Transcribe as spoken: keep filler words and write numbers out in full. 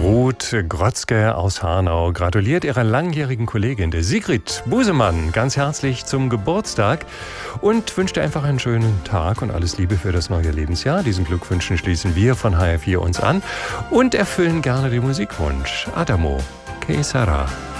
Ruth Grotzke aus Hanau gratuliert ihrer langjährigen Kollegin, der Sigrid Busemann, ganz herzlich zum Geburtstag und wünscht ihr einfach einen schönen Tag und alles Liebe für das neue Lebensjahr. Diesen Glückwünschen schließen wir von H R vier uns an und erfüllen gerne den Musikwunsch. Adamo, que sera?